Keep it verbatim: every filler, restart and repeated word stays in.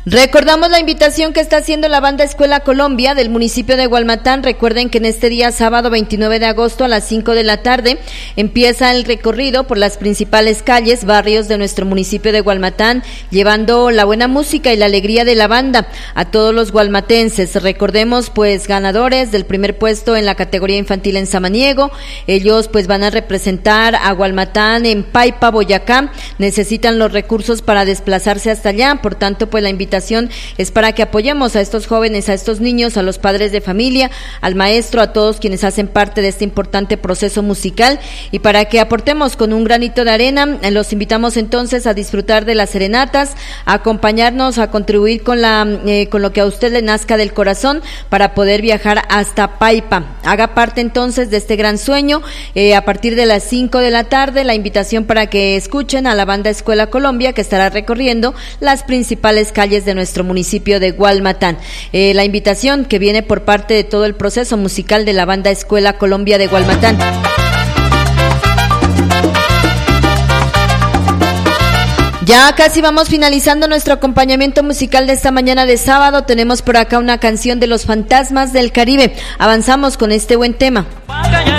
Recordamos la invitación que está haciendo la Banda Escuela Colombia del municipio de Gualmatán. Recuerden que en este día sábado veintinueve de agosto a las cinco de la tarde empieza el recorrido por las principales calles, barrios de nuestro municipio de Gualmatán, llevando la buena música y la alegría de la banda a todos los gualmatenses. Recordemos pues ganadores del primer puesto en la categoría infantil en Samaniego. Ellos pues van a representar a Gualmatán en Paipa, Boyacá. Necesitan los recursos para desplazarse hasta allá, por tanto pues la invitación es para que apoyemos a estos jóvenes, a estos niños, a los padres de familia, al maestro, a todos quienes hacen parte de este importante proceso musical y para que aportemos con un granito de arena. Los invitamos entonces a disfrutar de las serenatas, a acompañarnos, a contribuir con la eh, con lo que a usted le nazca del corazón para poder viajar hasta Paipa. Haga parte entonces de este gran sueño. Eh, a partir de las cinco de la tarde, la invitación para que escuchen a la Banda Escuela Colombia, que estará recorriendo las principales calles de nuestro municipio de Gualmatán. Eh, la invitación que viene por parte de todo el proceso musical de la Banda Escuela Colombia de Gualmatán. Ya casi vamos finalizando nuestro acompañamiento musical de esta mañana de sábado. Tenemos por acá una canción de Los Fantasmas del Caribe. Avanzamos con este buen tema.